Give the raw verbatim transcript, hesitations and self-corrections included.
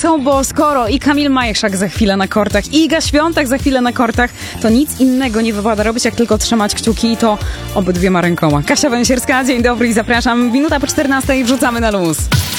warto, bo skoro i Kamil Majchrzak za chwilę na kortach, i Iga Świątek za chwilę na kortach, to nic innego nie wypada robić, jak tylko trzymać kciuki i to obydwiema rękoma. Kasia Węsierska, dzień dobry i zapraszam. Minuta po czternastej wrzucamy na luz.